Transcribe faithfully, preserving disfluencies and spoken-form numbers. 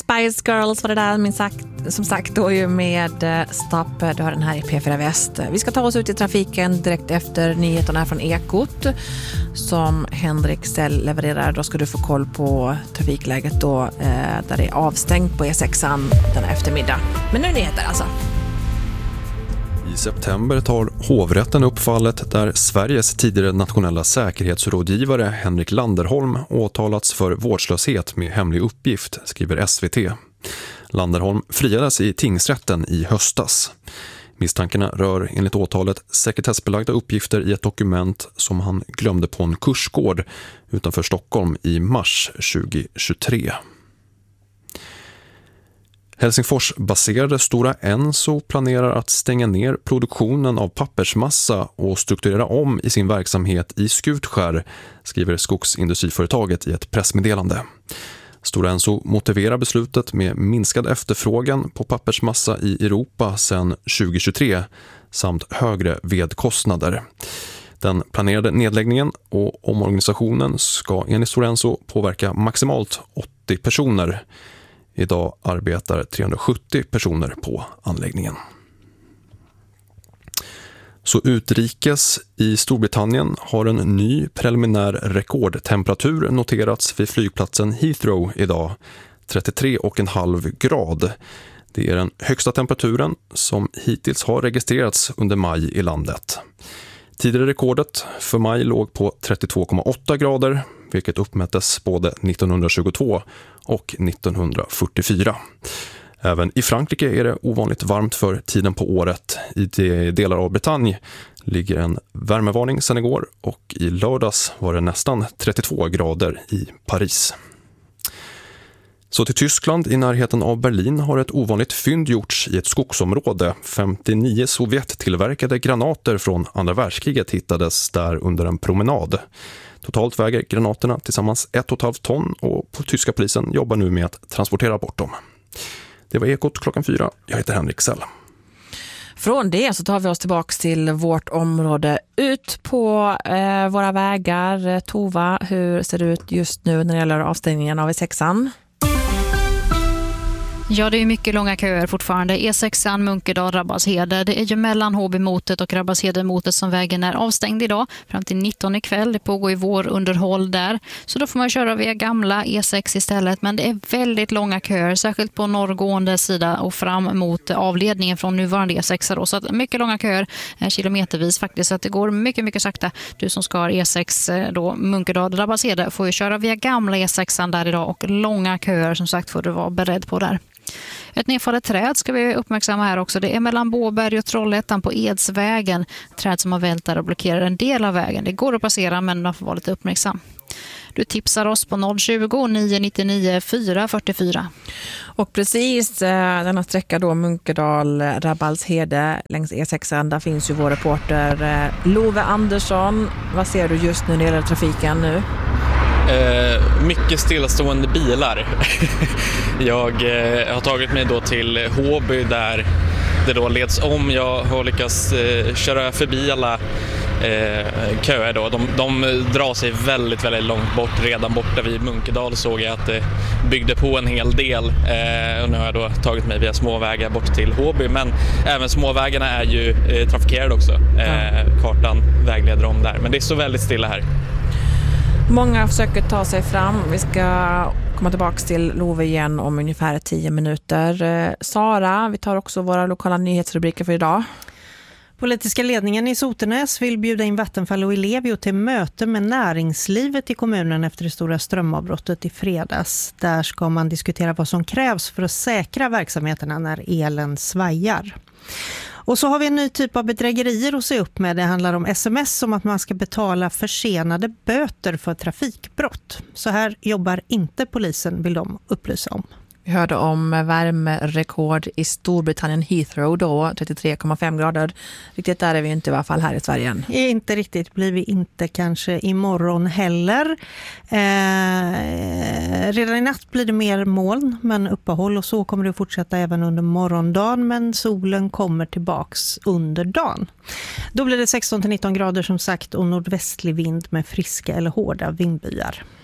Spice Girls var det där, min sagt, som sagt då ju med Stopp. Du har den här i P fyra Väst. Vi ska ta oss ut i trafiken direkt efter nyheterna från Ekot som Henrik Sell levererar. Då ska du få koll på trafikläget då, eh, där det är avstängt på E sexan den eftermiddag. Men nu är nyheter alltså. I september tar hovrätten upp fallet där Sveriges tidigare nationella säkerhetsrådgivare Henrik Landerholm åtalats för vårdslöshet med hemlig uppgift, skriver S V T. Landerholm friades i tingsrätten i höstas. Misstankarna rör enligt åtalet sekretessbelagda uppgifter i ett dokument som han glömde på en kursgård utanför Stockholm i mars tjugohundratjugotre. Helsingfors-baserade Stora Enso planerar att stänga ner produktionen av pappersmassa och strukturera om i sin verksamhet i Skutskär, skriver skogsindustriföretaget i ett pressmeddelande. Stora Enso motiverar beslutet med minskad efterfrågan på pappersmassa i Europa sedan tjugohundratjugotre samt högre vedkostnader. Den planerade nedläggningen och omorganisationen ska enligt Stora Enso påverka maximalt åttio personer. Idag arbetar trehundrasjuttio personer på anläggningen. Så utrikes i Storbritannien har en ny preliminär rekordtemperatur noterats vid flygplatsen Heathrow idag, trettiotre komma fem grad. Det är den högsta temperaturen som hittills har registrerats under maj i landet. Tidigare rekordet för maj låg på trettiotvå komma åtta grader, vilket uppmättes både nittonhundratjugotvå och nittonhundrafyrtiofyra. Även i Frankrike är det ovanligt varmt för tiden på året. I de delar av Bretagne ligger en värmevarning sedan igår och i lördags var det nästan trettiotvå grader i Paris. Så till Tyskland, i närheten av Berlin, har ett ovanligt fynd gjorts i ett skogsområde. femtionio Sovjet-tillverkade granater från andra världskriget hittades där under en promenad. Totalt väger granaterna tillsammans ett och ett halvt ton och på tyska polisen jobbar nu med att transportera bort dem. Det var Ekot klockan fyra. Jag heter Henrik Sell. Från det så tar vi oss tillbaka till vårt område ut på eh, våra vägar. Tova, hur ser det ut just nu när det gäller avstängningen av E sexan? Ja, det är mycket långa köer fortfarande. E sexan, Munkedal, Rabbalshede. Det är ju mellan Håby-motet och Rabbalshede-motet som vägen är avstängd idag. Fram till nitton ikväll. Det pågår ju vårunderhåll där. Så då får man köra via gamla E sex istället. Men det är väldigt långa köer, särskilt på norrgående sida och fram mot avledningen från nuvarande E sex. Då. Så att mycket långa köer, kilometervis faktiskt. Så att det går mycket, mycket sakta. Du som ska ha E sex, då Munkedal, Rabbalshede, får ju köra via gamla E sexan där idag. Och långa köer, som sagt, får du vara beredd på där. Ett nedfallet träd ska vi uppmärksamma här också. Det är mellan Båberg och Trollhättan på Edsvägen. Träd som har vält där och blockerar en del av vägen. Det går att passera, men man får vara lite uppmärksam. Du tipsar oss på noll tjugo, nio nittionio, fyra fyrtiofyra. Och precis eh, denna sträcka då, Munkedal, Rabbalshede längs E sexan, där finns ju vår reporter eh, Love Andersson. Vad ser du just nu när det gäller trafiken nu? Eh, mycket stillastående bilar. Jag eh, har tagit mig då till Håby där det då leds om. Jag har lyckats eh, köra förbi alla eh, köer då. De, de drar sig väldigt, väldigt långt bort. Redan borta vid Munkedal såg jag att det byggde på en hel del. Eh, och nu har jag då tagit mig via småvägar bort till Håby. Men även småvägarna är ju eh, trafikerade också. Eh, kartan vägleder om där. Men det är så väldigt stilla här. Många försöker ta sig fram. Vi ska komma tillbaka till Love igen om ungefär tio minuter. Sara, vi tar också våra lokala nyhetsrubriker för idag. Politiska ledningen i Sotenäs vill bjuda in Vattenfall och Ellevio till möte med näringslivet i kommunen efter det stora strömavbrottet i fredags. Där ska man diskutera vad som krävs för att säkra verksamheterna när elen svajar. Och så har vi en ny typ av bedrägerier att se upp med. Det handlar om sms om att man ska betala försenade böter för trafikbrott. Så här jobbar inte polisen, vill de upplysa om. Vi hörde om värmerekord i Storbritannien, Heathrow då, trettiotre komma fem grader. Riktigt där är vi inte i alla fall här i Sverige än. Inte riktigt, blir vi inte kanske imorgon heller. Eh, redan i natt blir det mer moln, men uppehåll och så kommer det att fortsätta även under morgondagen. Men solen kommer tillbaks under dagen. Då blir det sexton till nitton grader som sagt och nordvästlig vind med friska eller hårda vindbyar.